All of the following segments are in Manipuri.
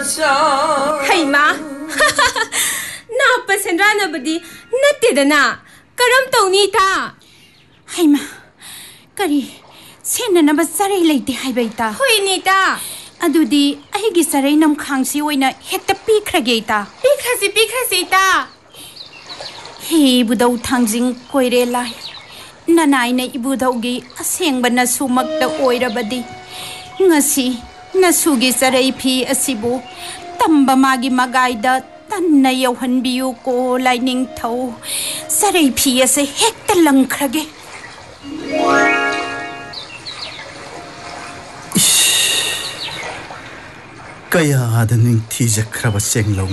Hey ma na pasendra na badi natte dana karam tawni ta Hey ma kari sena na basare leite hai baita hoi ni ta adudi aigi sarai nam khangsi oina hekta pikhrage ta pikhrasi ta he budau thangjing koire lai nanai na ibudau gi aseng bana sumak da oirabadi ngasi nasugi sarai phi asibu tamba magi magaida tanna yauhan biu ko laining thau sarai phi ase hekta langkhrage kaya adaning thijakraba senglau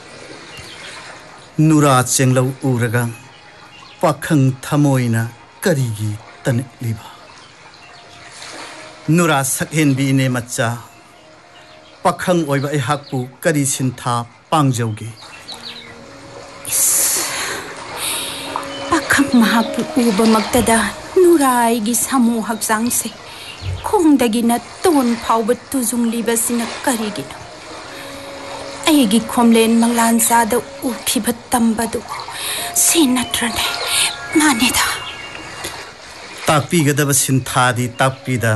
nura senglau uraga pakhang thamoina karigi tanliba nura sakhen bi ne macha pakhang oiba ai hakpu kari sintha pangjauge pakhang mahapu uba magtada nurai gi samu hakjang se khongdagi na ton phauba tujung libasina karigi aigi khomlen manglan sada ukhiba tambadu sinatrane maneda takpi gadaba sintha di takpi da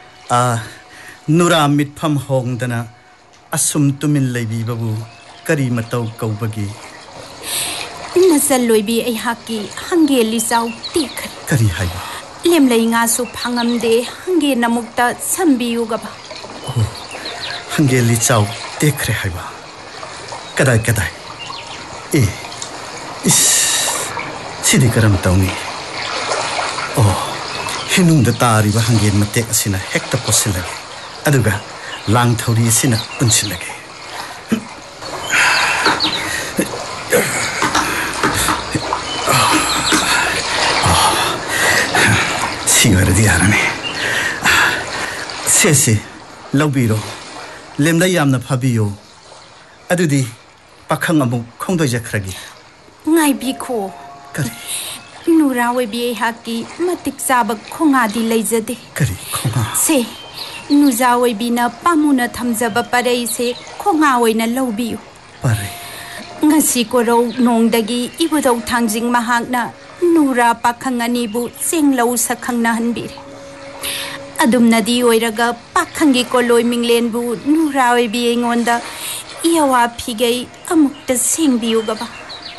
nura mitpham hongdana asum tumin leibi babu kari matau kaubagi nasal loibi ai haki hangeli sau tik kari haiba lem lei nga su phangam de hange namukta sambiu gaba hangeli chau tekre haiba kadai is sidi karam tauni hinung da tari ba hangel matek asina hekta posilage aduga lang thori asina punsilage sigara di arane se lobiro lemda yamna phabiyo adudi pakhang amu khongdoi jakhragi ngai bi kho kari nura we bi haki matik saba khonga di leijade kari khonga se nuza we bi na pamuna thamjaba parei se khonga oina lobiu pare ngasi ko ro nongdagi ibudau thangjing mahakna nura pakhang ani bu senglau sakhang na hanbi adumna di oiraga pakhangi ko loi minglen bu nura we bi engonda iawa phigei amukta sengbiu gaba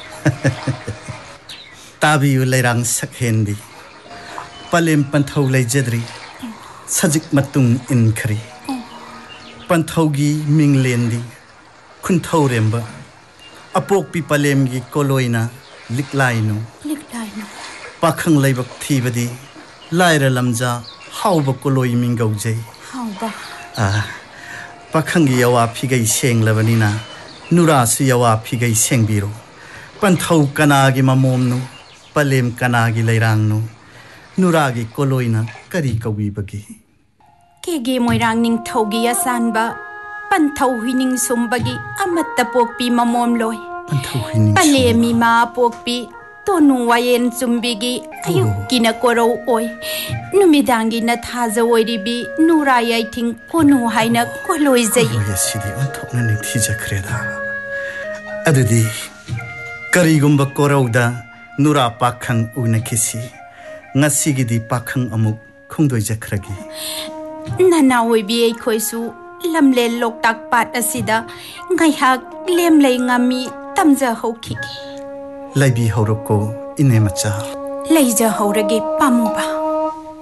tabiu leirang sakhenbi palem panthau leijadri sajik matung inkhari panthaugi minglendi khunthau remba apok pi palem gi koloina liklainu pakhang leibak thibadi laira lamja hauba koloi mingaujai hauba pakhang gi yawa phigai senglabanina nura su yawa phigai sengbiro panthau kanagi mamomnu palem kanagi leirangnu nuragi koloina kari kawibagi kege moirang ning thogi asanba panthau hining sumbagi amatta pokpi mamom loi panthau hining palemi ma pokpi tonu wayen chumbigi ayukina koro oi numidangi na thaja oiribi nura yai thing konu haina koloi jai sidi onthokna ni thija khreda adudi karigumba korauda nura pakhang unakisi ngasigidi pakhang amuk khongdoi jakhragi nana oibi ai khoisu lamle loktak pat asida ngaihak lemlei ngami tamja hokhi laibi horoko ine macha leija horage pamuba